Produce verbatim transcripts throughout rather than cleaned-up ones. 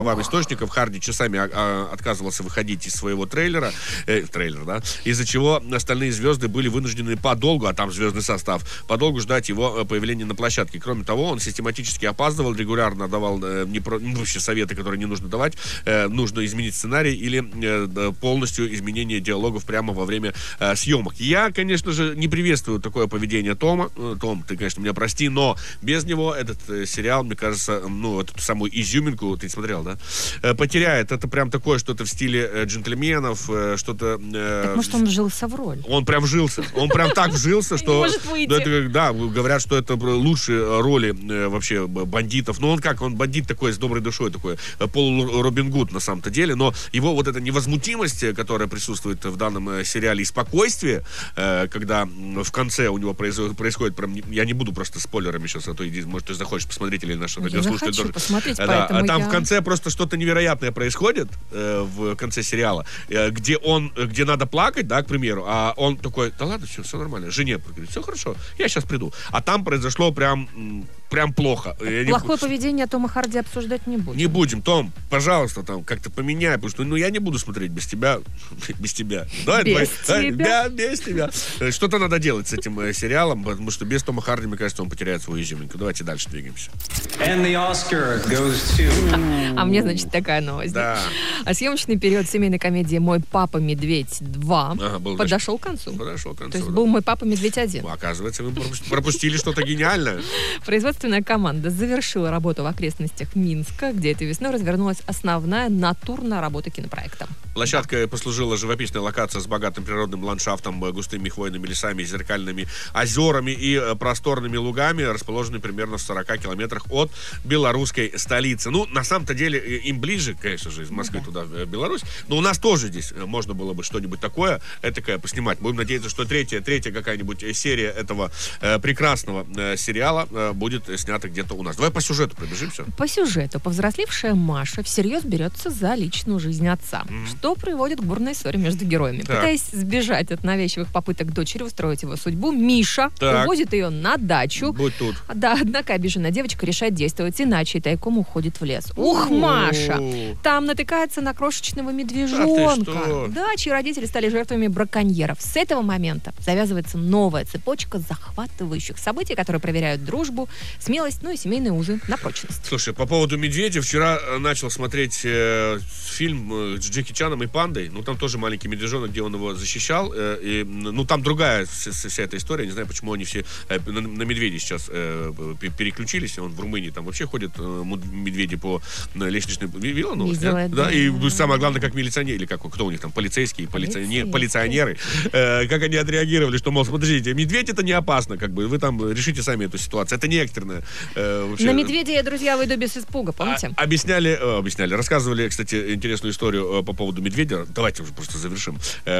Вам источников, Харди часами а, а, отказывался выходить из своего трейлера, э, трейлер, да, из-за чего остальные звезды были вынуждены подолгу, а там звездный состав, подолгу ждать его появления на площадке. Кроме того, он систематически опаздывал, регулярно давал э, не про, ну, вообще советы, которые не нужно давать, э, нужно изменить сценарий или э, полностью изменение диалогов прямо во время э, съемок. Я, конечно же, не приветствую такое поведение Тома. Том, ты, конечно, меня прости, но без него этот э, сериал, мне кажется, ну, вот эту самую изюминку, ты не смотрел, да? Потеряет. Это прям такое что-то в стиле э, джентльменов, э, что-то... Э, так, может, он вжился в роль? Он прям вжился. Он прям так вжился, что... Не может выйти. Да, говорят, что это лучшие роли э, вообще бандитов. Но он как? Он бандит такой, с доброй душой такой, полу Робин Гуд на самом-то деле, но его вот эта невозмутимость, которая присутствует в данном сериале, и спокойствие, э, когда в конце у него происходит, происходит прям... Я не буду просто спойлерами сейчас, а то, иди, может, ты захочешь посмотреть, или наши радиослушатели тоже. Я захочу посмотреть, да, поэтому а там я... в конце просто что-то невероятное происходит э, в конце сериала, э, где он, где надо плакать, да, к примеру, а он такой, да ладно, все, все нормально. Жене говорит, все хорошо, я сейчас приду. А там произошло прям, прям плохо. Плохое не... поведение Тома Харди обсуждать не будем. Не будем. Том, пожалуйста, там как-то поменяй, потому что, ну, я не буду смотреть без тебя, без тебя. Да, без давай, тебя. Да, без тебя. Что-то надо делать с этим э, сериалом, потому что без Тома Харди, мне кажется, он потеряет свою изюминку. Давайте дальше двигаемся. And the Oscar goes to... А мне, значит, такая новость. Да. А съемочный период семейной комедии «Мой папа Медведь два» ага, был, подошел к концу. Подошел к концу. То есть да. был «Мой папа Медведь один». Оказывается, вы пропустили что-то гениальное. Производственная команда завершила работу в окрестностях Минска, где этой весной развернулась основная натурная работа кинопроекта. Площадка послужила живописной локацией с богатым природным ландшафтом, густыми хвойными лесами, зеркальными озерами и просторными лугами, расположенными примерно в сорока километрах от белорусской столицы. Ну, на самом-то деле, им ближе, конечно же, из Москвы ну, да. туда, в Беларусь, но у нас тоже здесь можно было бы что-нибудь такое, этакое поснимать. Будем надеяться, что третья, третья какая-нибудь серия этого э, прекрасного э, сериала э, будет снята где-то у нас. Давай по сюжету пробежимся. По сюжету повзрослевшая Маша всерьез берется за личную жизнь отца, mm-hmm. что приводит к бурной ссоре между героями. Так. Пытаясь сбежать от навязчивых попыток дочери устроить его судьбу, Миша так. увозит ее на дачу. Будь тут. Да, однако обиженная девочка решает действовать иначе и тайком уходит в лес. Ух, Маша! Там натыкается на крошечного медвежонка. Да, чьи родители стали жертвами браконьеров. С этого момента завязывается новая цепочка захватывающих событий, которые проверяют дружбу, смелость, ну и семейные узы на прочность. Слушай, по поводу медведя, вчера начал смотреть э, фильм э, с Джеки Чаном и Пандой. Ну, там тоже маленький медвежонок, где он его защищал. Э, и, ну, там другая вся, вся эта история. Не знаю, почему они все э, на, на медведя сейчас э, переключились. Он в Румынии там вообще ходят э, медведи по э, лестничной... Видела новость? Видела, да? да. И самое главное, как милиционеры, или как, кто у них там, полицейские, полиционеры, полиционеры э, как они отреагировали, что, мол, смотрите, медведь это не опасно, как бы, вы там решите сами эту ситуацию. Это не экстренное. Э, вообще. На медведя я, друзья, выйду без испуга, помните? А, объясняли, э, объясняли, рассказывали, кстати, интересную историю э, по поводу медведя. Давайте уже просто завершим.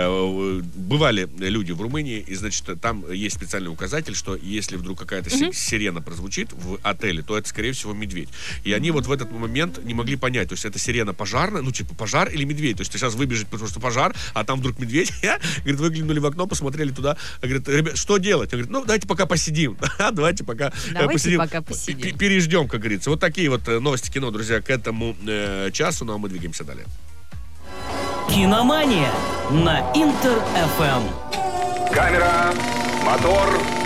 Э, бывали люди в Румынии, и, значит, там есть специальный указатель, что если вдруг какая-то mm-hmm. сирена прозвучит в отеле, то это, скорее всего, медведь. И они вот в этот момент не могли понять, то есть это сирена пожарная, ну, типа, пожар или медведь. То есть ты сейчас выбежишь, потому что пожар, а там вдруг медведь. Говорит, выглянули в окно, посмотрели туда. Говорит, ребят, что делать? Он говорит, ну, давайте пока посидим. Давайте пока давайте посидим. пока посидим. Переждем, как говорится. Вот такие вот новости кино, друзья, к этому э, часу. Ну, а мы двигаемся далее. Киномания на Интер эф эм. Камера, мотор,